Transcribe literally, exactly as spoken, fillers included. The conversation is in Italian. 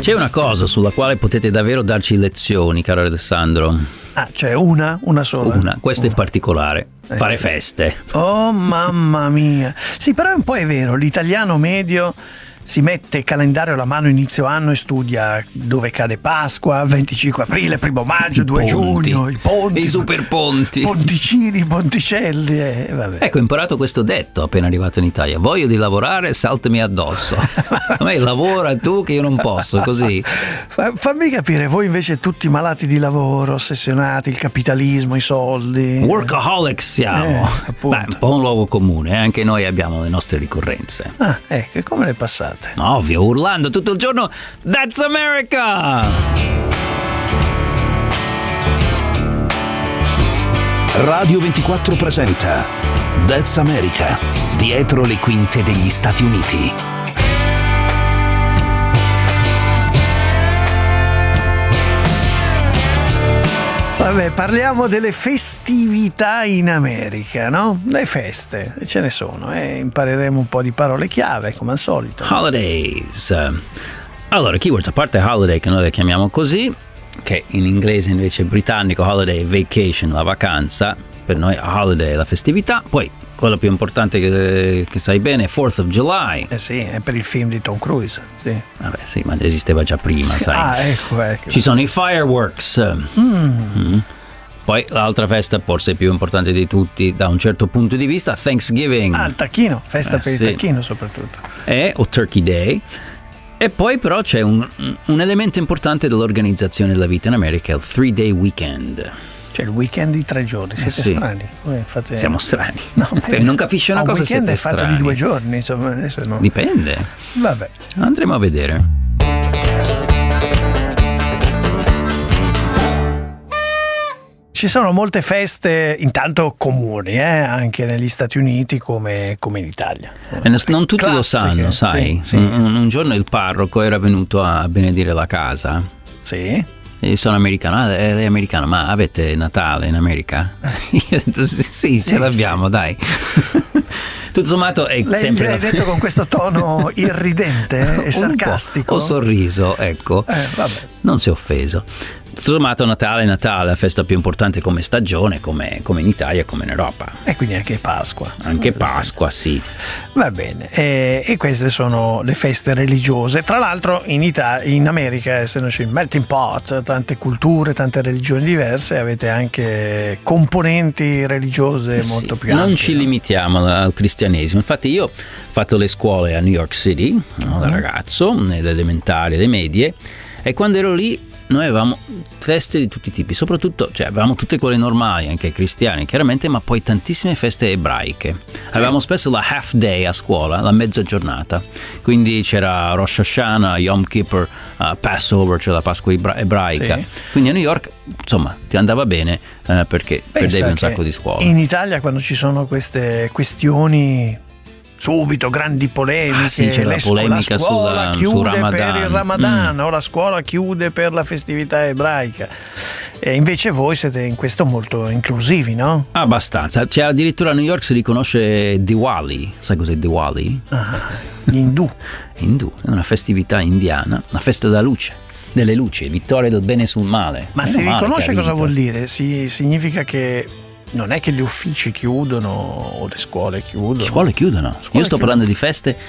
C'è una cosa sulla quale potete davvero darci lezioni, caro Alessandro. Ah, c'è una? Una sola? Una, questo una. in particolare. Eh, fare sì. feste. Oh mamma mia. Sì, però un po' è vero, l'italiano medio si mette il calendario alla mano inizio anno e studia dove cade Pasqua, venticinque aprile, primo maggio, I due ponti. giugno, i ponti, I super ponti. ponticini, ponticelli, eh, vabbè. Ecco, ho imparato questo detto appena arrivato in Italia: voglio di lavorare, saltami addosso. A me lavora tu che io non posso, così. Fa, fammi capire, voi invece tutti malati di lavoro, ossessionati, il capitalismo, i soldi. Workaholics siamo. Eh, appunto. Beh, un po' un luogo comune, eh? Anche noi abbiamo le nostre ricorrenze. Ah, ecco, e come le passate? Ovvio, urlando tutto il giorno That's America! Radio ventiquattro presenta That's America, dietro le quinte degli Stati Uniti. Vabbè, parliamo delle festività in America, no? Le feste, ce ne sono, eh? Impareremo un po' di parole chiave, come al solito. Holidays. Allora, keywords, a parte holiday, che noi le chiamiamo così, che in inglese invece britannico holiday è vacation, la vacanza, per noi holiday è la festività, poi quello più importante che, che sai bene è fourth of July. Eh sì, è per il film di Tom Cruise, sì. Vabbè sì, ma esisteva già prima, sai. Ah, ecco, ecco. Ci sono i fireworks. Mm. Mm. Poi l'altra festa, forse più importante di tutti da un certo punto di vista, Thanksgiving. Ah, il tacchino, festa Eh, per sì. il tacchino soprattutto. Eh, o Turkey Day. E poi però c'è un, un elemento importante dell'organizzazione della vita in America, è il three day weekend. Cioè il weekend di tre giorni, siete sì. strani. Voi fate... Siamo strani. No, Se non capisci una un cosa weekend siete è fatto strani. di due giorni, insomma, adesso no. Dipende. Vabbè. Andremo a vedere. Ci sono molte feste, intanto comuni, eh, anche negli Stati Uniti come, come in Italia. E non non tutti lo Classiche, sanno, sai. sì, sì. Un, un giorno il parroco era venuto a benedire la casa. Sì. E io sono americano, ah, lei è americano, ma avete Natale in America? Io ho detto sì, sì, ce Sì, l'abbiamo, sì. dai. Tutto sommato è Lei sempre l'hai la- detto con questo tono irridente eh, e Un sarcastico. po'. Ho sorriso, ecco. Eh, vabbè. Non si è offeso. Tutto sommato Natale è Natale, la festa più importante come stagione, come, come in Italia e come in Europa. E quindi anche Pasqua. Anche Pasqua, sì. Va bene, e, e queste sono le feste religiose. Tra l'altro in Italia, in America, essendoci il melting pot, tante culture, tante religioni diverse, avete anche componenti religiose Sì, molto più ampie. non ci no? limitiamo al cristianesimo. Infatti io ho fatto le scuole a New York City, no, da ragazzo, nelle elementari, le medie, e quando ero lì noi avevamo feste di tutti i tipi, soprattutto, cioè avevamo tutte quelle normali, anche cristiane chiaramente, ma poi tantissime feste ebraiche. Avevamo spesso la half day a scuola, la mezza giornata, quindi c'era Rosh Hashanah, Yom Kippur, uh, Passover, cioè la Pasqua ebra- ebraica. Sì. Quindi a New York, insomma, ti andava bene eh, perché Pensa perdevi un che sacco di scuola. In Italia quando ci sono queste questioni, subito grandi polemiche, Ah, sì, c'è la le- polemica la scuola sulla- chiude su Ramadan. per il Ramadan Mm. o la scuola chiude per la festività ebraica. E invece voi siete in questo molto inclusivi, no? Abbastanza, c'è addirittura a New York si riconosce Diwali, sai cos'è Diwali? Ah, gli indù. Indù, è una festività indiana, una festa della luce, delle luci, vittoria del bene sul male. Ma Meno si male riconosce che ha cosa vinto. vuol dire? Si, significa che non è che gli uffici chiudono o le scuole chiudono. Le scuole chiudono. Scuole Io sto chiudono. parlando di feste